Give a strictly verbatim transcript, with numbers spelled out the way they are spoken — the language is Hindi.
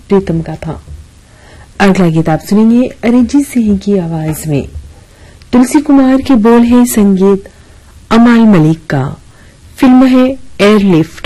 प्रीतम का था। अगला गीत आप सुनेंगे अरिजीत सिंह की आवाज में। तुलसी कुमार के बोल है, संगीत अमाल मलिक का। फिल्म है एयरलिफ्ट।